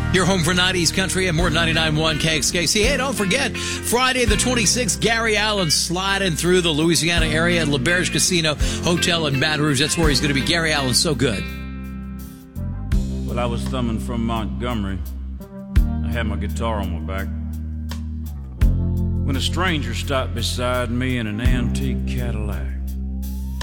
Your home for 90s country and more 99.1 KXKC. Hey, don't forget, Friday the 26th, Gary Allen sliding through the Louisiana area at L'Auberge Casino Hotel in Baton Rouge. That's where he's going to be. Gary Allen, so good. Well, I was thumbing from Montgomery. I had my guitar on my back when a stranger stopped beside me in an antique Cadillac.